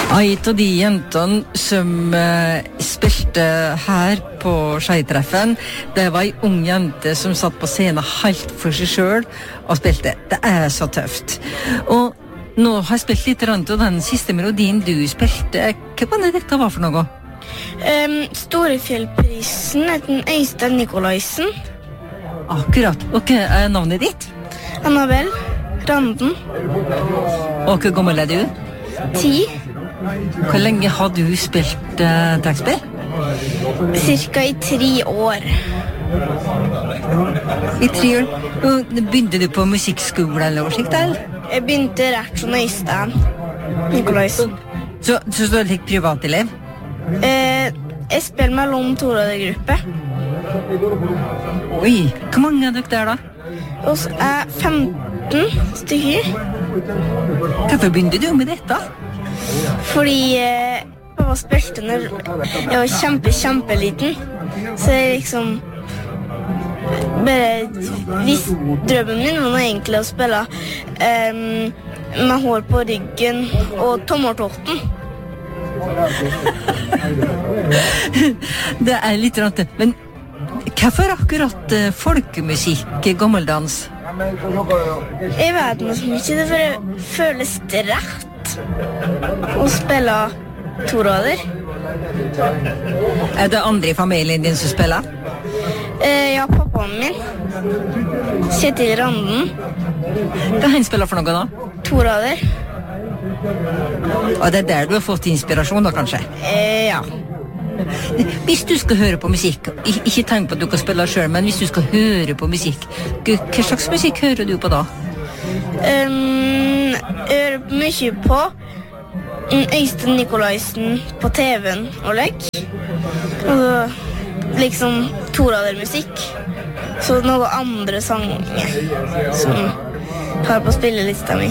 Eit av de jentene som spilte her på Skei-treffen, det var en ung jente som satt på scenen helt for seg selv og spilte. Det så tøft. Og nå har jeg spilt litt rundt, og den siste melodien du spilte, hva var det dette var for noe? Storefjellprisen heter Øystein Nikolaisen. Akkurat. Og hva navnet ditt? Annabelle Randen. Og hvor gammel du? 10. Hvor lenge har du spilt trekkspill? Cirka i 3 år. I 3 år? Og begynte du på musikkskole eller noe slikt, eller? Jeg begynte rett som Øystein Nikolaisen. Så du er litt privatelev? Jeg spiller mellom torådergruppe. Oi, hvor mange dere der da? Oss 15 stykker. Hvorfor begynte du med dette? Fordi pappa spilte når jeg var kjempeliten. Så jeg liksom bare drømmen min var egentlig å spille med hår på ryggen og tommeltotten. Det litt rart, men hvorfor akkurat folkemusikk, gammeldans? Jeg vet noe som ikke, det bare føles rett å spille toråder. Det andre i familien din som spiller? Ja, pappaen min. Kjetil Randen. Hva han spiller for noe da? Toråder. Og det der du har fått inspirasjon da, kanskje? Ja. Hvis du skal høre på musikk, ikke tenk på at du kan spille selv, men hvis du skal høre på musikk, hva slags musikk hører du på da? Jeg hører mye på Øystein Nikolaisen på TV-en og legg. Og liksom toradermusikk. Så noen andre sanger som har på spillelista mi.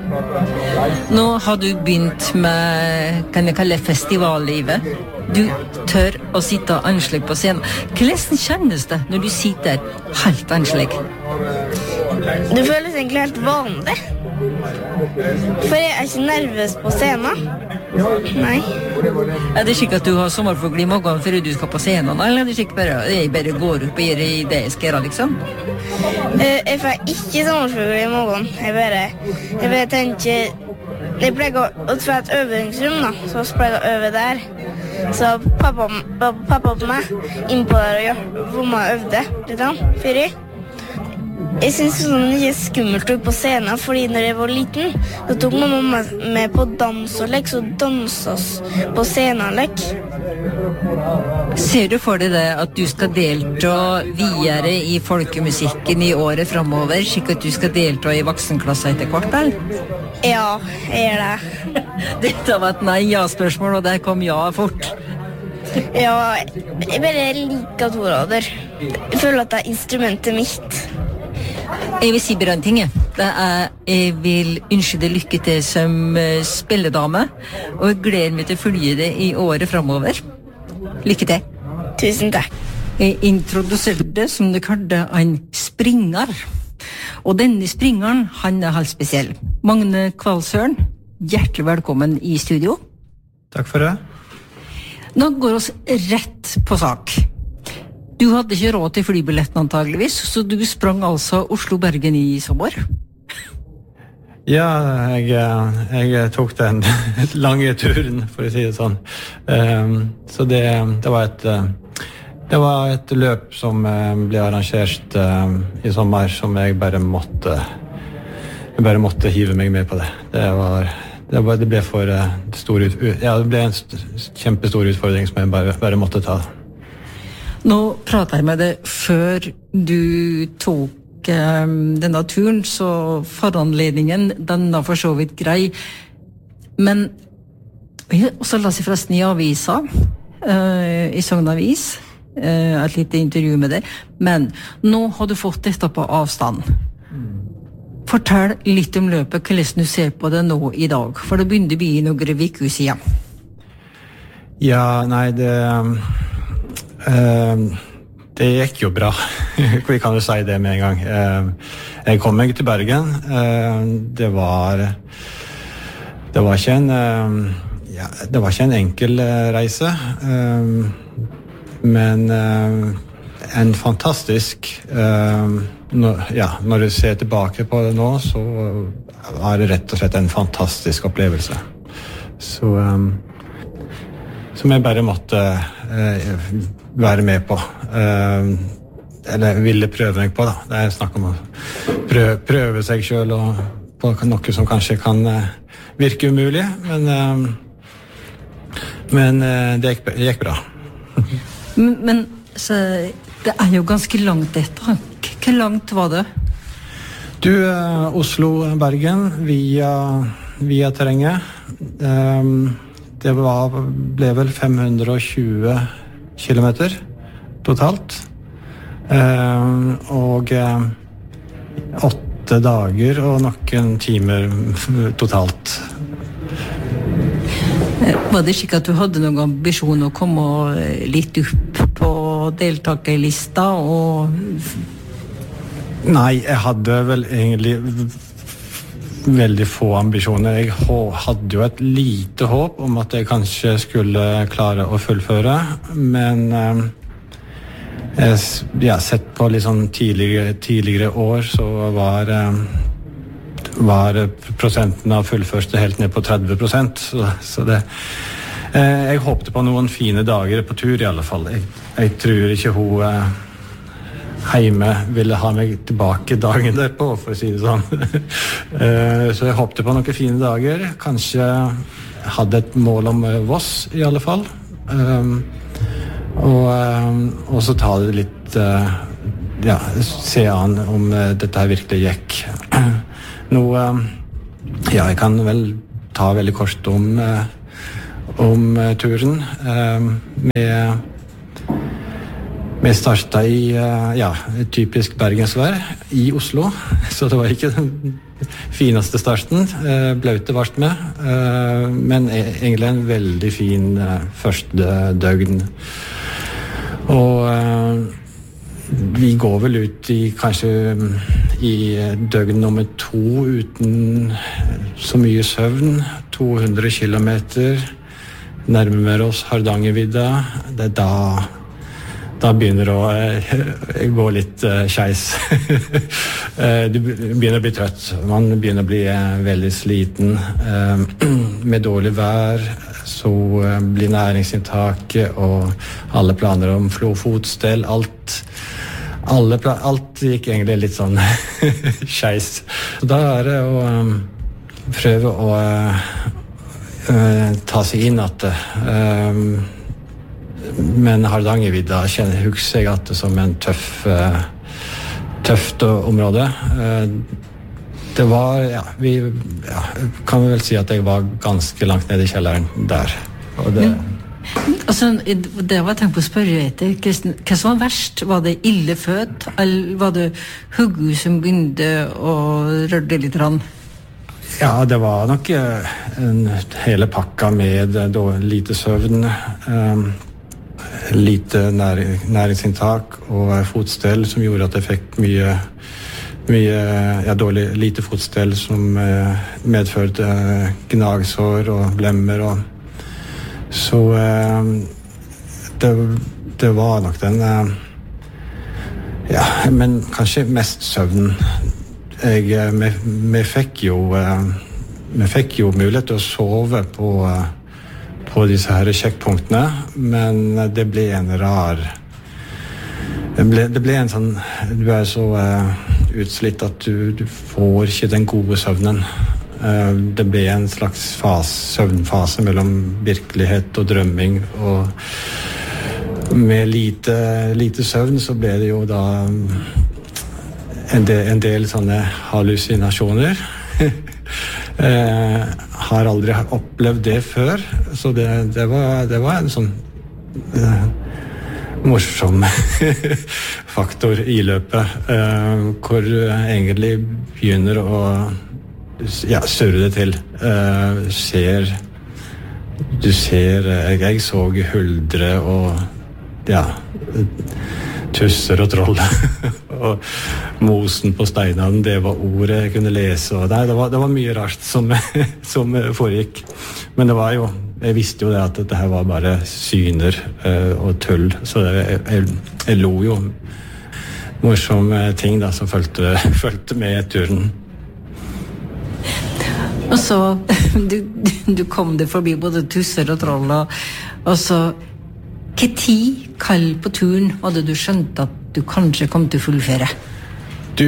Nå har du begynt med, kan jeg kalle det, festivallivet. Du tør å sitte anslig på scenen. Hvordan kjennes det når du sitter helt anslig? Det føles egentlig helt vanlig. For jeg ikke nervøs på scenen. Nei. Det slik at du har sommerfugl i magen før du skal på scenen, eller det slik jeg bare går opp og gjør det jeg skal gjøre, liksom? Jeg får ikke sommerfugl i magen. Jeg bare tenker... Jeg pleier å få et øvingsrom, da. Så pleier jeg å øve der. Så pappa på meg innpå der og hvor man øvde litt da, før jeg synes sånn det ikke skummelt ut på scenen, fordi når jeg var liten, så tok mamma med på dans og lek, så danset oss på scenen og lek. Ser du for deg det at du skal delta videre i folkemusikken i året fremover, slik at du skal delta i voksenklasse etter hvert, eller? Ja, jeg gjør det. Dette var et nei-ja-spørsmål, og der kom ja fort. Ja, jeg bare liker torader. Jeg føler at det instrumentet mitt. Jeg vil si bare en ting. Jeg vil ønske deg lykke til som spilledame, og jeg gleder meg til å følge det i året fremover. Lykke til. Tusen takk. Jeg introduserte det som det kalte en springer. Og denne springeren, han helt spesiell. Magne Kvalsøren, hjertelig velkommen i studio. Takk for det. Nå går oss rett på sak. Du hadde ikke råd til flybilletten antageligvis, så du sprang altså Oslo-Bergen i sommer? Ja, jeg tok den lange turen, for å si det sånn. Så det var et løp som ble arrangert i sommer, som jeg bare måtte hive meg med på det. Det ble for stor det ble en kjempestor utfordring som jeg bare måtte ta. Nå prater jeg med deg før du tok denne turen, så foranledningen, den var for så vidt grei. Men jeg også la seg forresten i avisa, i Sogn Avis, et lite intervju med deg. Men nå har du fått dette på avstand. Fortell litt om løpet, hvordan du ser på det nå i dag, for det begynner å bli noen uker siden. Ja, nei, det gikk jo bra. Vi kan jo si det med en gang. Jeg kom meg til Bergen. Det var ikke en ja, det var ikke en enkel reise, men en fantastisk når du ser tilbake på det nå, så var det rett og slett en fantastisk opplevelse. Så som jeg bare måtte være med på. Eller ville prøve meg på, da. Det er snakk om å prøve seg selv og på noe som kanskje kan virke umulig, men det gikk bra. Men så, det er jo ganske langt etter. Hvor langt var det? Du, Oslo-Bergen via terrenget. Det ble vel 520 kilometer totalt. Og 8 dager og noen timer totalt. Var det slik at du hadde noen ambisjon å komme litt opp på deltakerlista? Nei, jeg hadde vel egentlig veldig få ambisjoner. Jeg hadde jo et lite håp om at jeg kanskje skulle klare å fullføre, men jeg har sett på litt sånn tidligere år, så var prosenten av fullførte helt ned på 30%, så det jeg håpte på noen fine dager på tur i alle fall. Jeg tror ikke hun hjemme ville ha meg tilbake dagen derpå, for å si det sånn. Så jeg håpte på noen fine dager, kanskje hadde et mål om Voss i alle fall. Og så ta det litt se an om dette her virkelig gikk. Nå jeg kan vel ta veldig kort om turen. Vi startet i typisk bergensvær i Oslo, så det var ikke den fineste starten. Blaute vart med, men egentlig en veldig fin første døgn. Og vi går vel ut kanskje i døgn nummer 2 uten så mye søvn. 200 kilometer, nærmer oss Hardangervidda. Det er da begynner å gå litt skeis. Du begynner å bli trøtt. Man begynner å bli veldig sliten. Med dårlig vær, så blir næringsinntaket og alle planer om flofotstell, alt gikk egentlig litt sånn skeis. Da er det å prøve å ta seg inn at men Hardangervidda husker jeg at det som en tøft område. Det var, vi kan vel si at jeg var ganske langt nede i kjelleren der. Og det... det var tenkt på å spørre etter. Hva som var verst? Var det illefødt, eller var det huggu som begynte å rørde litt rann? Ja, det var nok hele pakka med lite søvn, lite næringsinntak og fotstell som gjorde at jeg fikk lite fotstell som medførte gnagsår og blemmer. Så det var nok den men kanskje mest søvn. Vi fikk jo mulighet til å sove på disse her sjekkpunktene, men det ble en rar det ble en sånn du er så utslitt at du får ikke den gode søvnen. Det ble en slags søvnfase mellom virkelighet og drømming, og med lite søvn så ble det jo da en del sånne hallusinasjoner. Har aldri opplevd det før, så det var en sånn morsom faktor i løpet, hvor du egentlig begynner å surre det til. Jeg så huldre og tusser og troll og mosen på steinene, det var ordet jeg kunne lese, og det var mye rart som foregikk, Men det var jo, jeg visste jo det at dette her var bare syner og tull, så jeg lo jo morsomme ting da, som følte med i turen. Og så, du kom deg forbi både tusser og troll, og så, hva tid kall på turen hadde du skjønt at du kanskje kom til å fullføre? Du,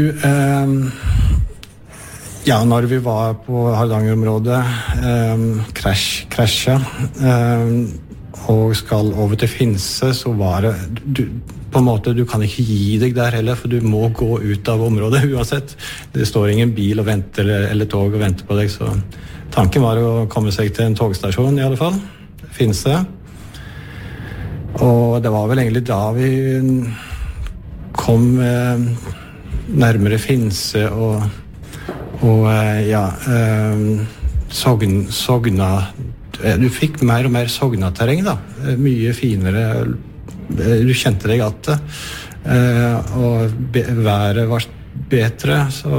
ja, når vi var på Hardanger-området, krasja, og skal over til Finse, så var det, på en måte, du kan ikke gi deg der heller, for du må gå ut av området uansett. Det står ingen bil og venter, eller tog og venter på deg, så tanken var å komme seg til en togstasjon i alle fall, Finse. Og det var vel egentlig da vi kom nærmere Finse og ja, Sogna, du fikk mer og mer Sogna-terreng da, mye finere, du kjente deg at det, og været var bedre,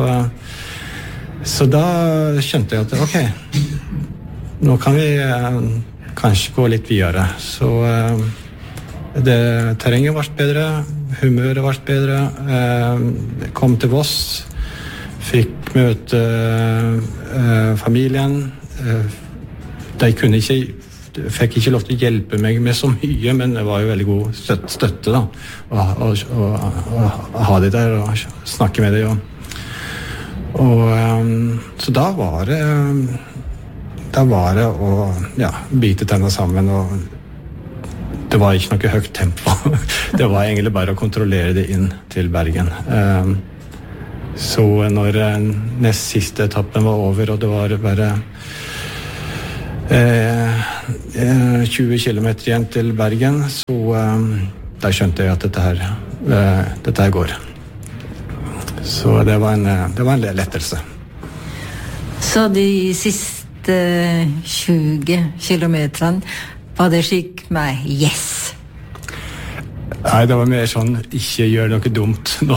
så da skjønte jeg at ok, nå kan vi kanskje gå litt videre, så det terrenget var bedre, humøret var bedre, kom til Voss, fikk møte familien, de fikk ikke lov til å hjelpe meg med så mye, men det var jo veldig god støtte da, å ha det der og snakke med dem. Så da var det å ja, bite tennene sammen, og det var ikke noe høyt tempo. Det var egentlig bare å kontrollere det inn til Bergen. Så når nest siste etappen var over, og det var bare 20 kilometer igjen til Bergen, så da skjønte jeg at dette her går. Så det var en lettelse. Så de siste 20 kilometerne var det slik med yes? Nei, det var mer sånn, ikke gjør noe dumt nå.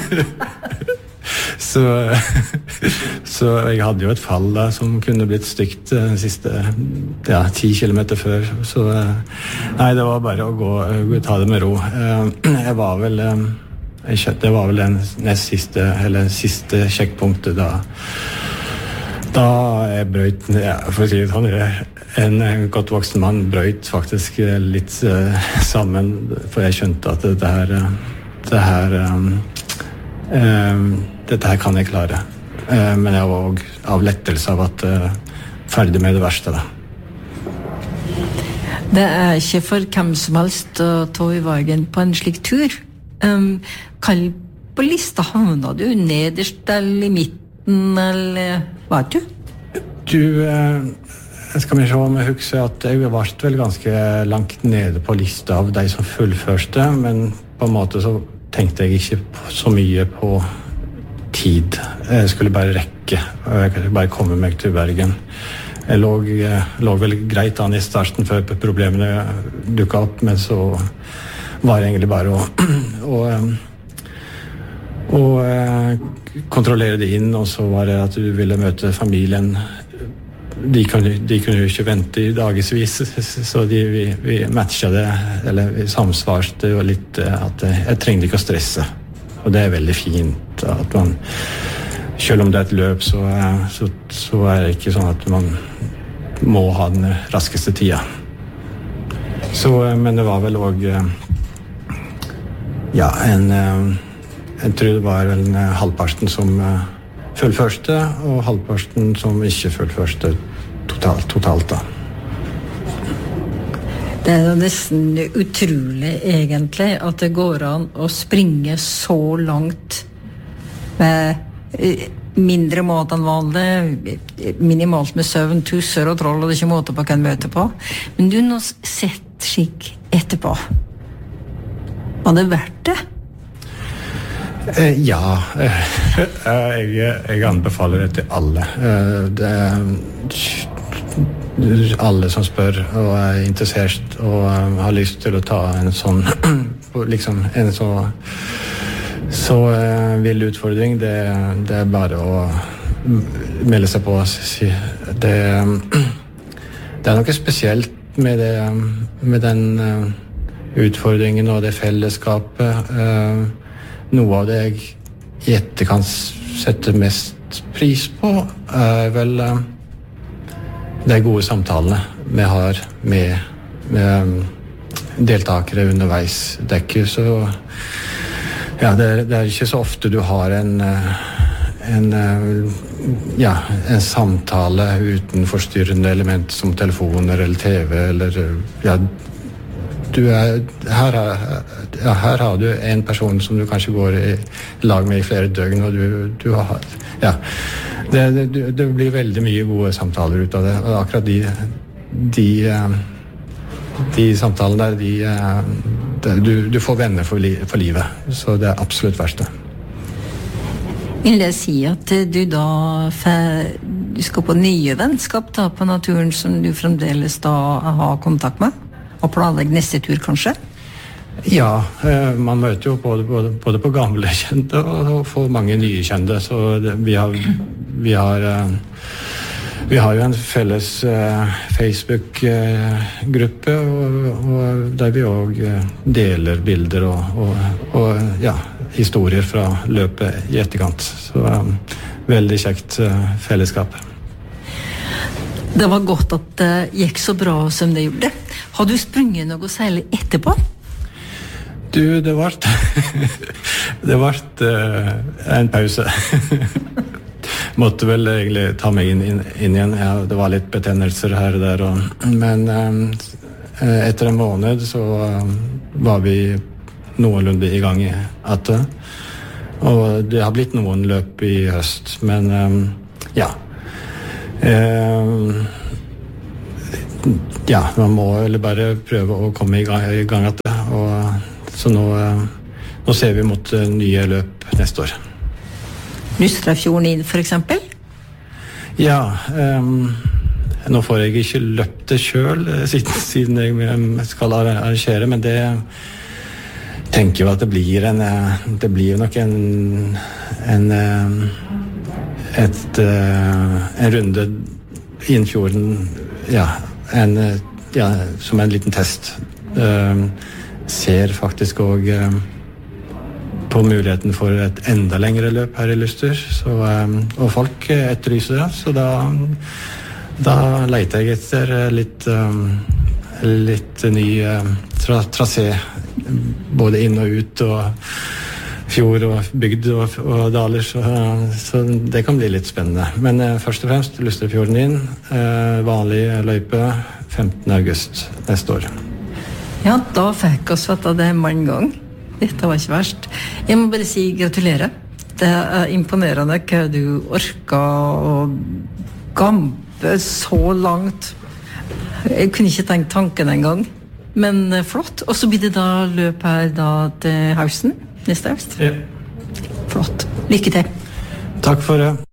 Så jeg hadde jo et fall da, som kunne blitt stygt de siste 10 kilometer før. Så nei, det var bare å ta det med ro. Det var vel den nest siste, eller siste sjekkpunktet da jeg brøyt, for å si det sånn, en godt voksen mann brøyt faktisk litt sammen, for jeg skjønte at dette her kan jeg klare. Men jeg var også av lettelse av at ferdig med det verste da. Det ikke for hvem som helst å ta i veien på en slik tur. Kall på lista, havna du nederst eller i midten, eller hva du? Skal vi se om jeg husker at jeg var vel ganske langt nede på lista av de som fullførste, men på en måte så tenkte jeg ikke så mye på tid. Jeg skulle bare rekke, og jeg kunne bare komme meg til Bergen. Jeg lå vel greit an i starten før problemene dukket opp, men så var det egentlig bare å kontrollere det inn, og så var det at du ville møte familien. De kunne jo ikke vente i dagesvis, så vi matchet det, eller vi samsvarte jo litt at jeg trengte ikke å stresse. Og det veldig fint at man, selv om det et løp, så det ikke sånn at man må ha den raskeste tida. Så, men det var vel også, jeg tror det var en halvparten som fullførste, og halvparten som ikke fullførste totalt da. Det jo nesten utrolig egentlig at det går an å springe så langt med mindre mat enn vanlig, minimalt med søvn, tusser og troll, og det ikke måte på hva en møter på. Men du nå sett skikk etterpå. Var det verdt det? Ja, jeg anbefaler det til alle. Alle som spør og interessert og har lyst til å ta en sånn liksom en så vill utfordring, det bare å melde seg på. Det noe spesielt med den utfordringen og det fellesskapet. Noe av det jeg i etterkant setter mest pris på, vel de gode samtalene vi har med deltakere underveis. Det ikke så det ikke så ofte du har en samtale uten forstyrrende element som telefoner eller TV eller her har du en person som du kanskje går i lag med i flere døgn, og du har det blir veldig mye gode samtaler ut av det, og akkurat de samtalene der du får venner for livet, så det absolutt verste. Vil jeg si at du da du skal på nye vennskap da, på naturen som du fremdeles da har kontakt med, og planlegge neste tur kanskje? Ja, man møter jo både på gamle kjente og for mange nye kjente, så vi har jo en felles Facebook-gruppe, og der vi også deler bilder og historier fra løpet i etterkant. Så veldig kjekt fellesskap. Det var godt at det gikk så bra som det gjorde. Har du sprunget noe særlig etterpå? Du, det ble en pause. Måtte vel egentlig ta meg inn igjen. Ja, det var litt betennelser her og der. Men etter en måned så var vi noenlunde i gang igjen. Og det har blitt noen løp i høst. Men man må vel bare prøve å komme i gang igjen. Så nå ser vi mot nye løp neste år. Nustrafjorden inn, for eksempel? Ja, nå får jeg ikke løpt det selv, siden jeg skal arrangere, men det tenker jo at det blir nok en runde inn fjorden, som en liten test. Ser faktisk også på muligheten for et enda lengre løp her i Luster, og folk etterlyser det, så da leter jeg etter litt ny trasé, både inn og ut, og fjord og bygd og daler, så det kan bli litt spennende. Men først og fremst Lusterfjorden inn, vanlig løype 15. august neste år. Ja, da fikk oss vite det mange ganger. Dette var ikke verst. Jeg må bare si gratulerer. Det imponerende hva du orket å gampe så langt. Jeg kunne ikke tenkt tanken en gang. Men flott. Og så blir det da løp her da til høsten, neste høst. Ja. Flott. Lykke til. Takk for det.